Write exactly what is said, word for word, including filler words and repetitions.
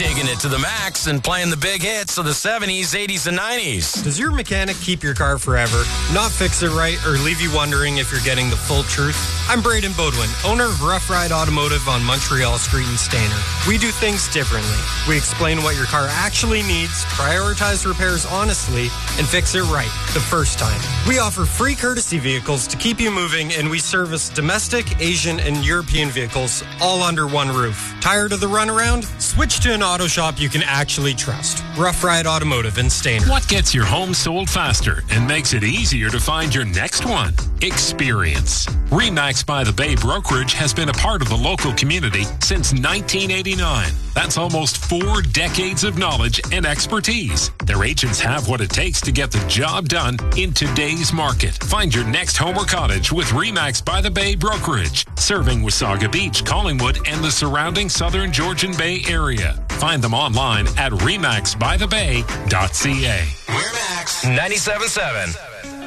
taking it to the max and playing the big hits of the seventies, eighties, and nineties. Does your mechanic keep your car forever, not fix it right, or leave you wondering if you're getting the full truth? I'm Braden Bodwin, owner of Rough Ride Automotive on Montreal Street in Stayner. We do things differently. We explain what your car actually needs, prioritize repairs honestly, and fix it right the first time. We offer free courtesy vehicles to keep you moving, and we service domestic, Asian, and European vehicles all under one roof. Tired of the runaround? Switch to an auto shop you can actually trust. Rough Ride Automotive in Stayner. What gets your home sold faster and makes it easier to find your next one? Experience. RE/MAX by the Bay Brokerage has been a part of the local community since nineteen eighty-nine. That's almost four decades of knowledge and expertise. Their agents have what it takes to get the job done in today's market. Find your next home or cottage with RE/MAX by the Bay Brokerage, serving Wasaga Beach, Collingwood, and the surrounding southern Georgian Bay area. Find them online at remax by the bay dot c a. We're Max ninety-seven point seven.